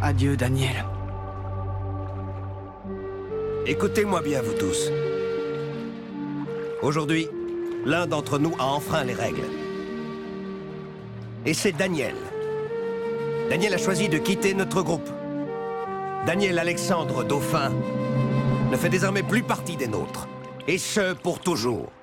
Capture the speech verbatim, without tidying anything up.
Adieu, Daniel. Écoutez-moi bien, vous tous. Aujourd'hui, l'un d'entre nous a enfreint les règles. Et c'est Daniel. Daniel a choisi de quitter notre groupe. Daniel Alexandre Dauphin ne fait désormais plus partie des nôtres. Et ce, pour toujours.